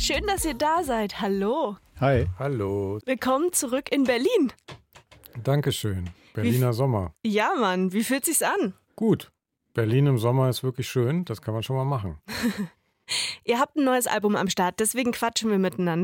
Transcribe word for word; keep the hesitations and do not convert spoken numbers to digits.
schön, dass ihr da seid. Hallo. Hi. Hallo. Willkommen zurück in Berlin. Dankeschön. Berliner Sommer. Ja, Mann, wie fühlt sich's an? Gut. Berlin im Sommer ist wirklich schön. Das kann man schon mal machen. Ihr habt ein neues Album am Start, deswegen quatschen wir miteinander.